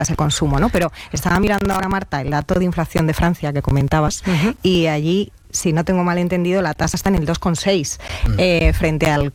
el consumo, ¿no? Pero estaba mirando ahora, Marta, el dato de inflación de Francia que comentabas, y allí, si no tengo mal entendido, la tasa está en el 2,6 frente al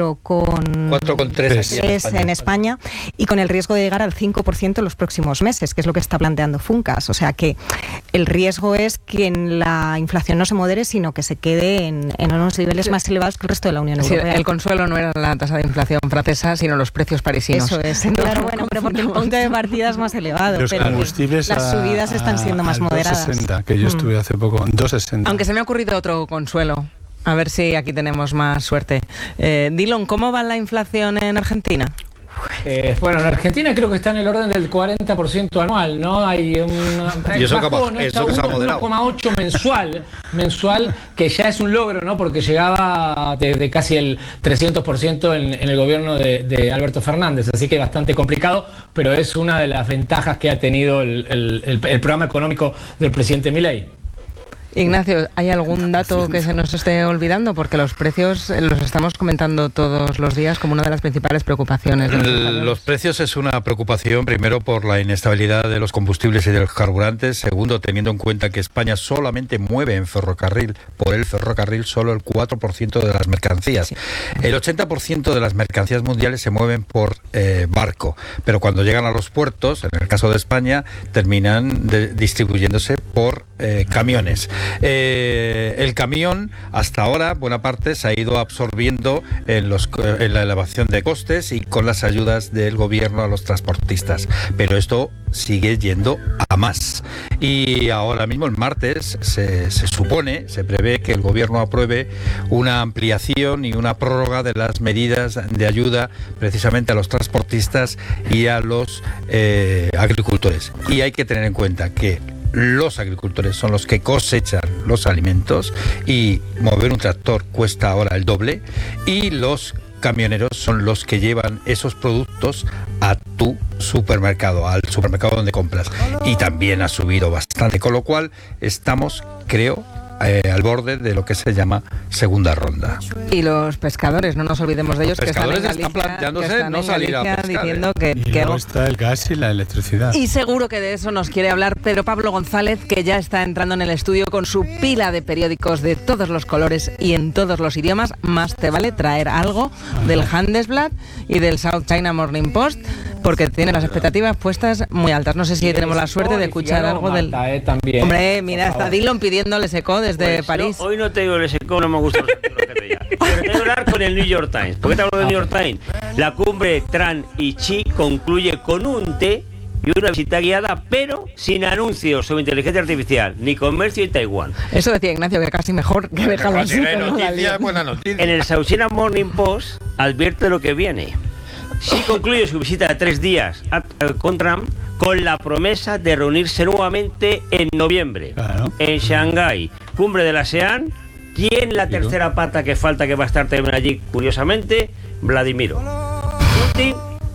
4,3 en España, y con el riesgo de llegar al 5% en los próximos meses, que es lo que está planteando Funcas. O sea que el riesgo es que la inflación no se modere, sino que se quede en unos niveles más elevados que el resto de la Unión Europea. El consuelo no era la tasa de inflación francesa, sino los precios parisinos. Eso es. Claro, bueno, pero porque el punto de partida es más elevado. Los combustibles las subidas están siendo más moderadas. 2,60, que yo estuve hace poco, 2,60. Aunque se me ha ocurrido otro consuelo. A ver si aquí tenemos más suerte. Dylan, ¿cómo va la inflación en Argentina? Bueno, en Argentina creo que está en el orden del 40% anual, ¿no? Hay y eso bajó, que se ha moderado. 1,8 mensual, que ya es un logro, ¿no? Porque llegaba de casi el 300% en el gobierno de Alberto Fernández, así que bastante complicado, pero es una de las ventajas que ha tenido el programa económico del presidente Milei. Ignacio, ¿hay algún dato que se nos esté olvidando? Porque los precios los estamos comentando todos los días como una de las principales preocupaciones. Los precios es una preocupación, primero por la inestabilidad de los combustibles y de los carburantes, segundo teniendo en cuenta que España solamente mueve en ferrocarril, por el ferrocarril, solo el 4% de las mercancías. Sí. El 80% de las mercancías mundiales se mueven por barco, pero cuando llegan a los puertos, en el caso de España, terminan distribuyéndose por camiones. El camión, hasta ahora, buena parte se ha ido absorbiendo en la elevación de costes y con las ayudas del gobierno a los transportistas. Pero esto sigue yendo a más. Y ahora mismo, el martes, se prevé que el gobierno apruebe una ampliación y una prórroga de las medidas de ayuda precisamente a los transportistas y a los agricultores. Y hay que tener en cuenta que los agricultores son los que cosechan los alimentos y mover un tractor cuesta ahora el doble, y los camioneros son los que llevan esos productos a tu supermercado, al supermercado donde compras, y también ha subido bastante, con lo cual estamos, creo, al borde de lo que se llama segunda ronda. Y los pescadores, no nos olvidemos de ellos, los pescadores que están están planteándose no salir a pescar, diciendo que luego está el gas y la electricidad. Y seguro que de eso nos quiere hablar Pedro Pablo González, que ya está entrando en el estudio con su pila de periódicos de todos los colores y en todos los idiomas. Más te vale traer algo del Handelsblatt y del South China Morning Post, porque tiene las expectativas puestas muy altas. No sé si tenemos la suerte de escuchar algo del... También. Hombre, mira, está Dylan pidiéndole secó desde París. Hoy no te digo el secó, no me gusta los que ya. Pero tengo que hablar con el New York Times. ¿Por qué te hablo del New York Times? La cumbre Trump y Xi concluye con un té y una visita guiada, pero sin anuncios sobre inteligencia artificial ni comercio en Taiwán. Eso decía Ignacio, que casi mejor que dejarlo así. Buena noticia. En el South China Morning Post advierte lo que viene. Xi concluye su visita de 3 días con Trump con la promesa de reunirse nuevamente en noviembre, en Shanghái, cumbre de la ASEAN. ¿Quién la tercera pata que falta que va a estar también allí, curiosamente? Vladimiro Putin,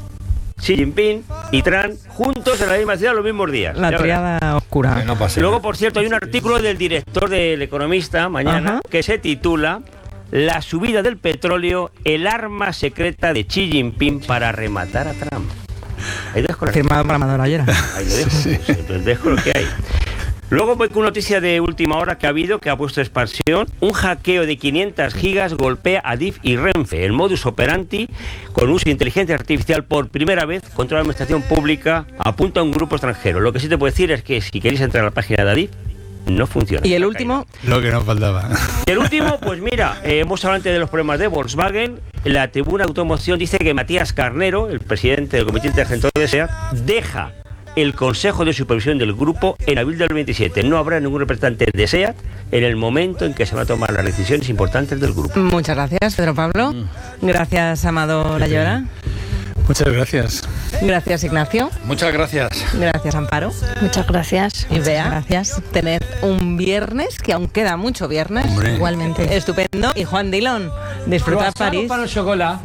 Xi Jinping y Trump juntos en la misma ciudad los mismos días. La triada oscura. No pase. Luego, por cierto, hay un artículo del director del Economista mañana que se titula "La subida del petróleo, el arma secreta de Xi Jinping para rematar a Trump". Ahí dejo firmado por Amador Ayera. Ahí lo dejo. Sí. Entonces dejo lo que hay. Luego voy con una noticia de última hora que ha puesto expansión. Un hackeo de 500 gigas golpea a DIF y Renfe. El modus operandi, con uso de inteligencia artificial por primera vez contra la administración pública, apunta a un grupo extranjero. Lo que sí te puedo decir es que si queréis entrar a la página de Adif, no funciona. ¿Y el último? Lo que nos faltaba. Y el último, pues mira, hemos hablado antes de los problemas de Volkswagen. La tribuna de automoción dice que Matías Carnero, el presidente del comité interventor de SEAT, deja el Consejo de Supervisión del grupo en abril del 27. No habrá ningún representante de SEAT en el momento en que se van a tomar las decisiones importantes del grupo. Muchas gracias, Pedro Pablo. Gracias, Amador Ayora. Muchas gracias. Gracias, Ignacio. Muchas gracias. Gracias, Amparo. Muchas gracias. Y Bea, gracias. Tened un viernes, que aún queda mucho viernes. Hombre. Igualmente. Estupendo. Y Juan Dillon, disfrutar París. Para el chocolate.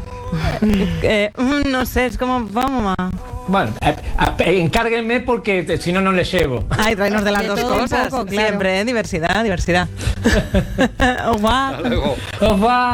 No sé, es como vamos a... Bueno, encárguenme porque si no, no les llevo. Ay, traernos de las dos cosas. Poco, claro. Siempre, diversidad. Au revoir. Hasta luego. Au revoir.